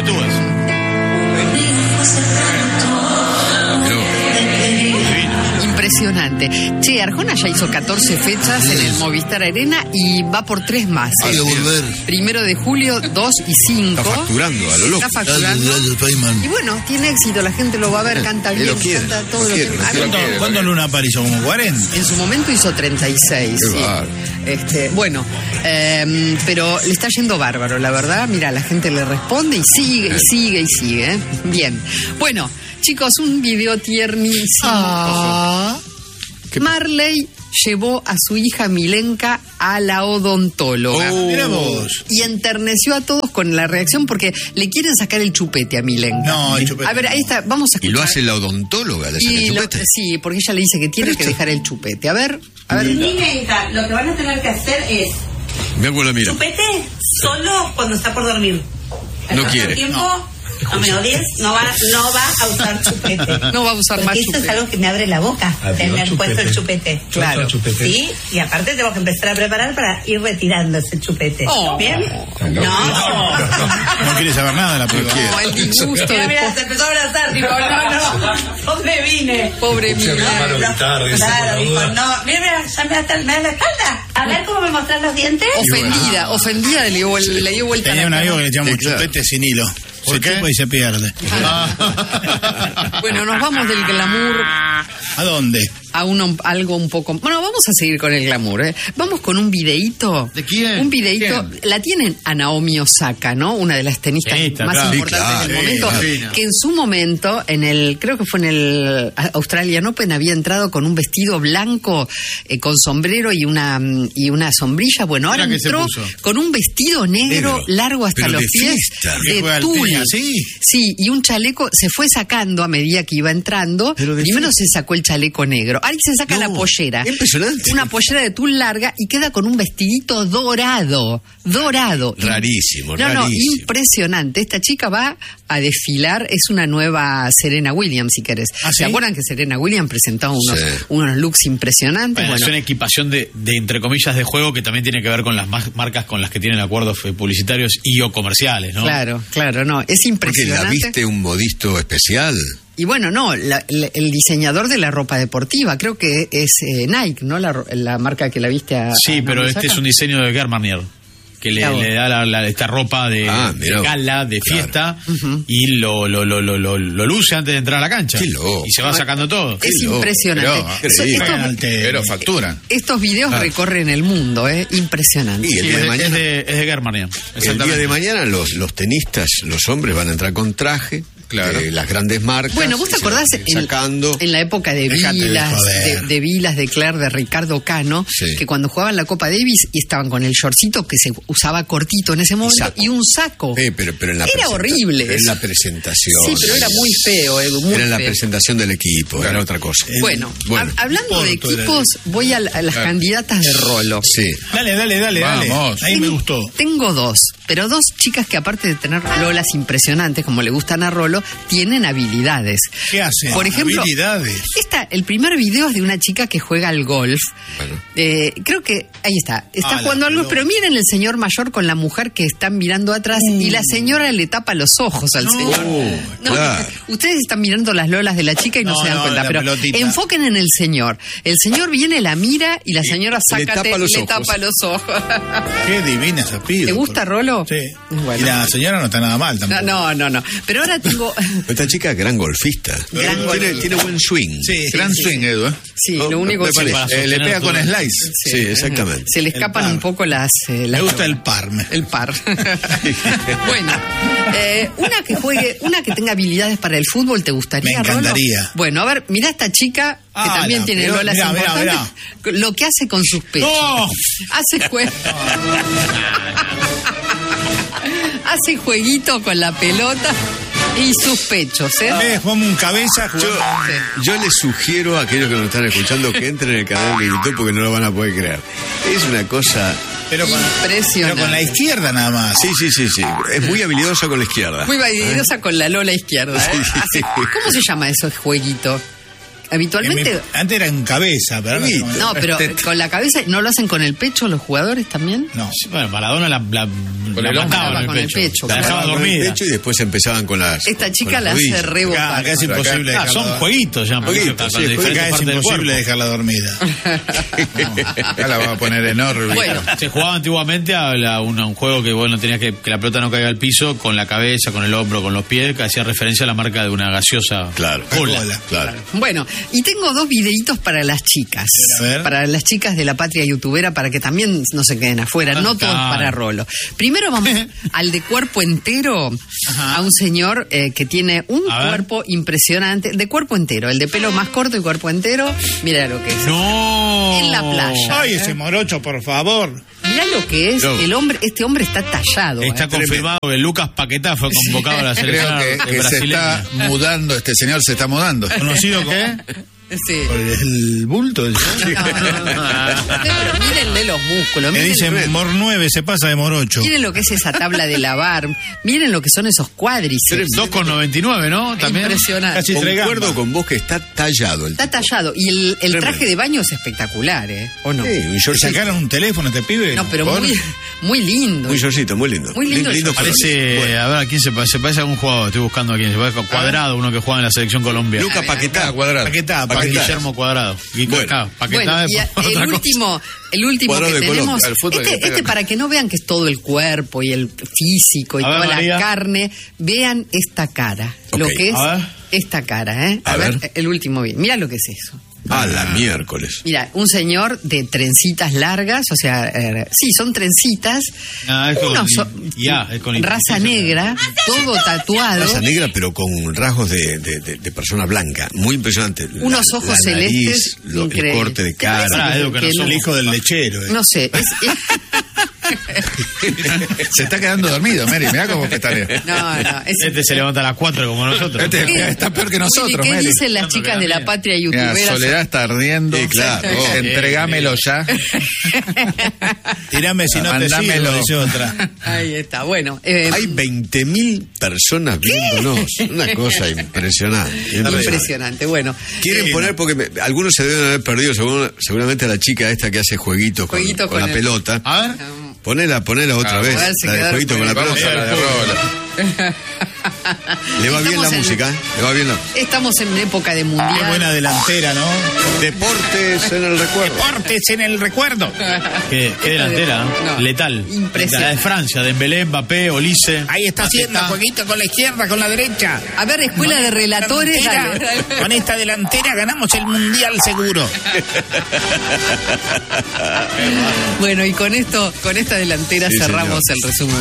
youtubers. Impresionante. Che, Arjona ya hizo 14 fechas en el Movistar Arena y va por 3 más. Hay que volver. 1 de julio, 2 y 5. Está facturando a lo loco. Está facturando. Y bueno, tiene éxito, la gente lo va a ver, canta bien, canta todo lo que... ¿Cuándo Luna Park hizo? ¿Como 40? En su momento hizo 36. Sí. Bueno, pero le está yendo bárbaro, la verdad. Mira, la gente le responde y sigue, y sigue, y sigue. Bien. Bueno, chicos, un video tiernísimo. Marley llevó a su hija Milenka a la odontóloga. Mira vos. Y enterneció a todos con la reacción porque le quieren sacar el chupete a Milenka. No, el chupete. A ver, ahí está, vamos a escuchar. ¿Y lo hace la odontóloga? ¿Le saca el chupete? Sí, porque ella le dice que tiene que dejar el chupete. A ver. Milenka, lo que van a tener que hacer es... Me hago la mira. Chupete solo cuando está por dormir. No quiere. Tiempo, no me odies, no va a usar chupete. No va a usar más chupete. chupete. Eso es algo que me abre la boca, tener puesto el chupete. Claro. Sí, y aparte tengo que empezar a preparar para ir retirando ese chupete. ¿Bien? No quiere saber nada de la película. No, el disgusto. Mira, se empezó a abrazar, tipo, no, ¿dónde vine? Pobre mía. Claro, dijo, no, mira, ya me da la espalda. A ver cómo me mostrás los dientes. Ofendida, le dio vuelta. Tenía un amigo que le llamamos chupete sin hilo. Se chupa y se pierde. Bueno, nos vamos del glamour. ¿A dónde? A algo un poco... Bueno, vamos a seguir con el glamour, ¿eh? Vamos con un videíto. ¿De quién? Un videíto. ¿Quién? La tienen a Naomi Osaka, ¿no? Una de las tenistas más importantes del momento. Que en su momento, creo que fue en el Australian Open, había entrado con un vestido blanco, con sombrero y una sombrilla. Bueno, ahora entró con un vestido negro largo hasta los pies, de tul. Sí, y un chaleco se fue sacando a medida que iba entrando. Primero se sacó el chaleco negro. Ahí se saca la pollera. Impresionante. Una pollera de tul larga y queda con un vestidito dorado. Rarísimo, No, impresionante. Esta chica va a desfilar, es una nueva Serena Williams, si querés. ¿Se acuerdan que Serena Williams presentaba unos looks impresionantes? Bueno, es una equipación de entre comillas de juego que también tiene que ver con las marcas con las que tienen acuerdos publicitarios y o comerciales, ¿no? Claro, no, es impresionante. Porque la viste un modisto especial. Y bueno, no, el diseñador de la ropa deportiva, creo que es Nike, ¿no? La marca que la viste a... Sí, pero este es un diseño de Germanier, que le da esta ropa de gala, de fiesta, y lo luce antes de entrar a la cancha. Y se va sacando todo. Es impresionante. Pero facturan. Estos videos recorren el mundo, impresionante. Y el día de mañana, es de Germanier. El día de mañana los tenistas, los hombres van a entrar con traje. Claro. Las grandes marcas. Bueno, ¿vos te acordás en la época de Vilas, de Claire, de Ricardo Cano, que cuando jugaban la Copa Davis y estaban con el shortcito que se usaba cortito en ese momento y un saco? Pero en la era horrible. En la presentación. Sí, pero era muy feo, Edu. Era en la presentación del equipo, era otra cosa. Bueno, hablando de equipos, voy a las candidatas de Rolo. Sí. Dale. Vamos. Ahí me gustó. Tengo dos, pero dos chicas que aparte de tener lolas impresionantes, como le gustan a Rolo, tienen habilidades. ¿Qué hacen? Por ejemplo, habilidades. El primer video es de una chica que juega al golf. Bueno. Creo que ahí está jugando al golf, pero miren el señor mayor con la mujer que están mirando atrás y la señora le tapa los ojos al señor. Claro. Ustedes están mirando las lolas de la chica y no se dan cuenta, pero enfoquen en el señor. El señor viene, la mira y la señora le tapa los ojos. Qué divina esa piba. ¿Te gusta, Rolo? Sí. Bueno. Y la señora no está nada mal tampoco. No. Pero ahora tengo... Esta chica es gran golfista. Tiene buen swing. Sí, gran swing, Edu. Sí, lo único que le pega con slice. Sí, exactamente. Se le escapan un poco las... Me gusta el par. El par. Bueno, una que tenga habilidades para el fútbol, ¿te gustaría, Me encantaría. Rolo? Bueno, a ver, mirá esta chica que también tiene lolas importantes. Lo que hace con sus pechos. ¡Oh! Hace jueguito con la pelota y sus pechos, Es como un cabeza. Yo les sugiero a aquellos que nos están escuchando que entren en el canal de YouTube porque no lo van a poder creer. Es una cosa... Impresionante. Pero con la izquierda nada más. Sí. Es muy habilidosa con la izquierda. Muy habilidosa con la lola izquierda. ¿Cómo se llama eso, jueguito? habitualmente... Antes era en cabeza, pero no, pero con la cabeza, ¿no lo hacen con el pecho los jugadores también? No. Bueno, Maradona la mataba con el pecho. La dejaba dormida. Y después empezaban con las... Esta chica la hace rebotar. Acá es imposible dejarla. Son jueguitos ya. Acá es imposible dejarla dormida. Acá la vamos a poner en órbita. Bueno. Se jugaba antiguamente a un juego que bueno tenías que la pelota no caiga al piso, con la cabeza, con el hombro, con los pies, que hacía referencia a la marca de una gaseosa. Claro. Claro. Bueno, y tengo 2 videitos para las chicas. Para las chicas de la patria youtubera, para que también no se queden afuera. No todo es para Rolo. Primero vamos al de cuerpo entero. A un señor que tiene un cuerpo impresionante. De cuerpo entero. El de pelo más corto y cuerpo entero. Mira lo que es. ¡No! En la playa. Ay, ese morocho, por favor. Mirá lo que es el hombre. Este hombre está tallado. Está confirmado que Lucas Paquetá fue convocado a la selección que se está mudando, este señor se está mudando. Conocido como... Sí. Por el bulto. No. Pero mírenle los músculos. Me dicen Mor 9, se pasa de Morocho. Miren lo que es esa tabla de lavar. Miren lo que son esos cuádriceps. 2,99, ¿no? También. Impresionante. Concuerdo con vos que está tallado. Está tallado. Y el traje de baño es espectacular, ¿eh? ¿O no? Sí, ¿sacaron un teléfono este pibe? No, pero muy lindo. Muy shortcito, muy lindo. Muy lindo. Parece, bueno. A ver, ¿a quién se parece a algún jugador? Estoy buscando a quién. Se parece Cuadrado, uno que juega en la selección Colombia. Lucas Paquetá, Cuadrado. Guillermo Cuadrado. Bueno, y el último que tenemos, este para que no vean que es todo el cuerpo y el físico y toda la carne, vean esta cara, lo que es esta cara, ¿eh? A ver, el último bien. Mira lo que es eso. La miércoles. Mira, un señor de trencitas largas, o sea, sí, son trencitas. Es con raza negra, todo tatuado. Raza negra, pero con rasgos de persona blanca. Muy impresionante. Unos ojos celestes. El corte de cara. El hijo del lechero. No sé. Se está quedando dormido, Mary. Mirá cómo petalea. No. Este se levanta a las 4 como nosotros. Está peor que nosotros, ¿Qué Mary? dicen las chicas de la patria youtubera? Soledad está ardiendo. Sí, claro. Entregámelo ya. Tirame si no te sirvo, dice otra. Ahí está, bueno. Hay 20.000 personas viéndonos. Una cosa impresionante. Impresionante, bueno. Quieren poner, porque algunos se deben haber perdido, seguramente a la chica esta que hace jueguitos con la pelota. A ver. Ponela otra vez. La de jueguito con la pelota. La de Rola. Le va bien la música, le va bien Estamos en época de mundial. Qué buena delantera, ¿no? Deportes en el recuerdo. Deportes en el recuerdo. Qué delantera, letal. Impresionante. La de Francia, Dembélé, Mbappé, Olise. Ahí está haciendo jueguito con la izquierda, con la derecha. A ver, escuela de relatores. Dale. Con esta delantera ganamos el mundial seguro. Bueno, y con esta delantera cerramos el resumen.